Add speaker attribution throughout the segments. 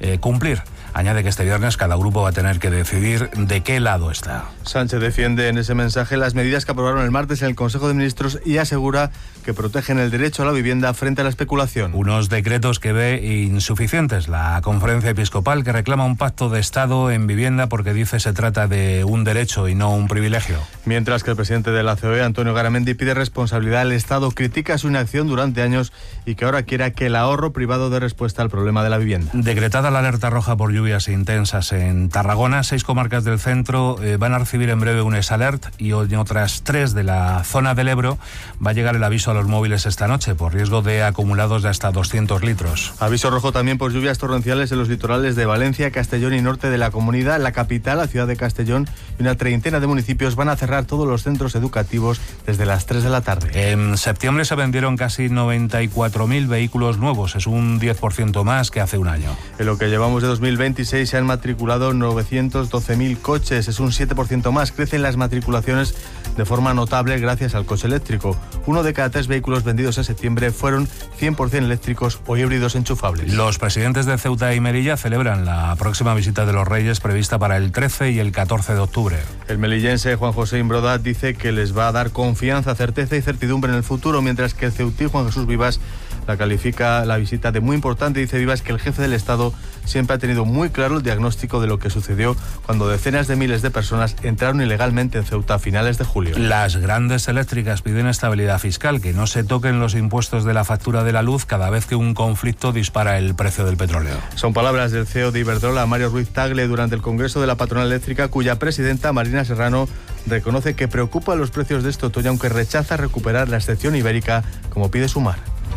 Speaker 1: cumplir. Añade que este viernes cada grupo va a tener que decidir de qué lado está.
Speaker 2: Sánchez defiende en ese mensaje las medidas que aprobaron el martes en el Consejo de Ministros y asegura que protegen el derecho a la vivienda frente a la especulación.
Speaker 1: Unos decretos que ve insuficientes la Conferencia Episcopal, que reclama un pacto de Estado en vivienda porque dice se trata de un derecho y no un privilegio.
Speaker 2: Mientras que el presidente de la COE, Antonio Garamendi, pide responsabilidad al Estado, critica su inacción durante años y que ahora quiera que el ahorro privado dé respuesta al problema de la vivienda.
Speaker 1: Decretada la alerta roja por lluvias intensas en Tarragona, 6 comarcas del centro van a recibir en breve un ESALERT y en otras 3 de la zona del Ebro va a llegar el aviso a los móviles esta noche por riesgo de acumulados de hasta 200 litros.
Speaker 2: Aviso rojo también por lluvias torrenciales en los litorales de Valencia, Castellón y norte de la comunidad. La capital, la ciudad de Castellón y una treintena de municipios van a cerrar todos los centros educativos desde las 3 de la tarde.
Speaker 1: En septiembre se vendieron casi 94.000 vehículos nuevos, es un 10% más que hace un año.
Speaker 2: En lo que llevamos de 2026 se han matriculado 912.000 coches, es un 7% más. Crecen las matriculaciones de forma notable gracias al coche eléctrico. 1 de cada 3 vehículos vendidos en septiembre fueron 100% eléctricos o híbridos enchufables.
Speaker 1: Los presidentes de Ceuta y Melilla celebran la próxima visita de los Reyes prevista para el 13 y el 14 de octubre.
Speaker 2: El melillense Juan José Imbroda dice que les va a dar confianza, certeza y certidumbre en el futuro, mientras que el ceutí Juan Jesús Vivas la califica la visita de muy importante. Dice Vivas que el jefe del Estado siempre ha tenido muy claro el diagnóstico de lo que sucedió cuando decenas de miles de personas entraron ilegalmente en Ceuta a finales de julio.
Speaker 1: Las grandes eléctricas piden estabilidad fiscal, que no se toquen los impuestos de la factura de la luz cada vez que un conflicto dispara el precio del petróleo.
Speaker 2: Son palabras del CEO de Iberdrola, Mario Ruiz Tagle, durante el Congreso de la Patronal Eléctrica, cuya presidenta, Marina Serrano, reconoce que preocupa los precios de este otoño, aunque rechaza recuperar la excepción ibérica, como pide Sumar.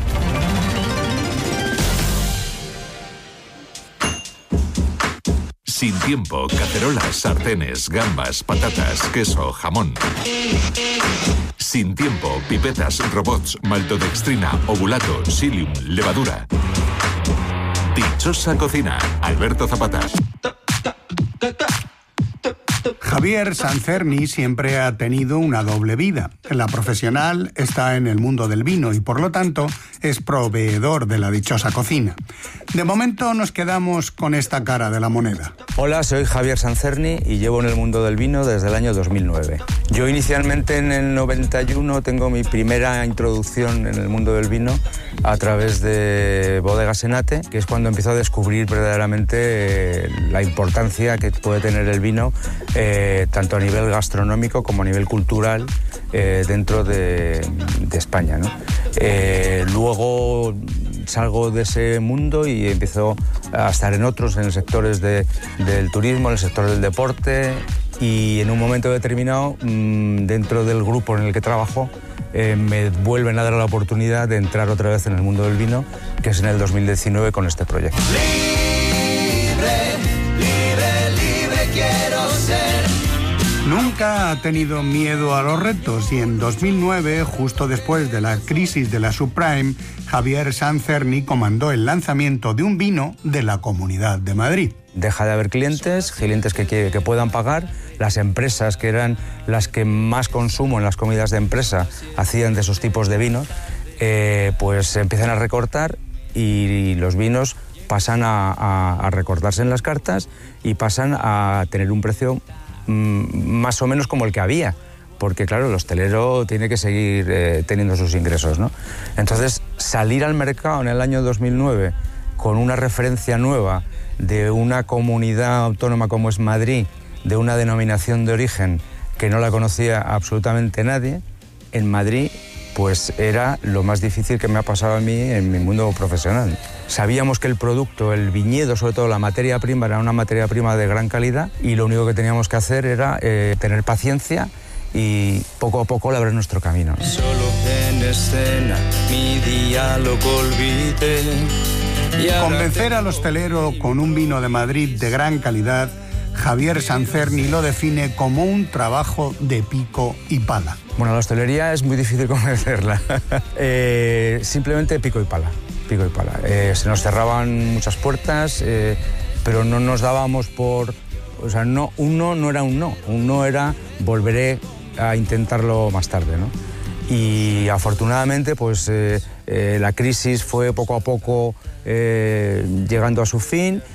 Speaker 3: Sin tiempo, cacerolas, sartenes, gambas, patatas, queso, jamón. Sin tiempo, pipetas, robots, maltodextrina, ovulato, psyllium, levadura. Dichosa cocina, Alberto Zapata.
Speaker 4: Javier Sancerni siempre ha tenido una doble vida. La profesional está en el mundo del vino y, por lo tanto, es proveedor de la dichosa cocina. De momento nos quedamos con esta cara de la moneda.
Speaker 5: Hola, soy Javier Sancerni y llevo en el mundo del vino desde el año 2009. Yo inicialmente en el 91 tengo mi primera introducción en el mundo del vino a través de Bodegas Enate, que es cuando empiezo a descubrir verdaderamente la importancia que puede tener el vino tanto a nivel gastronómico como a nivel cultural dentro de España, ¿no? Luego salgo de ese mundo y empiezo a estar en otros, en los sectores del turismo, en el sector del deporte, y en un momento determinado, dentro del grupo en el que trabajo, me vuelven a dar la oportunidad de entrar otra vez en el mundo del vino, que es en el 2019 con este proyecto.
Speaker 4: Libre quiero ser. Nunca ha tenido miedo a los retos y en 2009, justo después de la crisis de la subprime, Javier Sancerni comandó el lanzamiento de un vino de la Comunidad de Madrid.
Speaker 5: Deja de haber clientes que puedan pagar. Las empresas, que eran las que más consumo en las comidas de empresa, hacían de esos tipos de vinos, pues se empiezan a recortar y los vinos pasan a recortarse en las cartas y pasan a tener un precio más o menos como el que había, porque claro, el hostelero tiene que seguir teniendo sus ingresos, ¿no? Entonces, salir al mercado en el año 2009 con una referencia nueva de una comunidad autónoma como es Madrid, de una denominación de origen que no la conocía absolutamente nadie, en Madrid, pues era lo más difícil que me ha pasado a mí en mi mundo profesional. Sabíamos que el producto, el viñedo, sobre todo la materia prima, era una materia prima de gran calidad y lo único que teníamos que hacer era tener paciencia y poco a poco labrar nuestro camino.
Speaker 6: Solo en escena mi diálogo olvidé.
Speaker 4: Convencer al hostelero con un vino de Madrid de gran calidad, Javier Sancerni lo define como un trabajo de pico y pala.
Speaker 5: Bueno, la hostelería es muy difícil convencerla. Simplemente pico y pala. Pico y pala. Se nos cerraban muchas puertas, pero no nos dábamos por... O sea, no, un no era un no. Un no era volveré a intentarlo más tarde, ¿no? Y afortunadamente, pues la crisis fue poco a poco llegando a su fin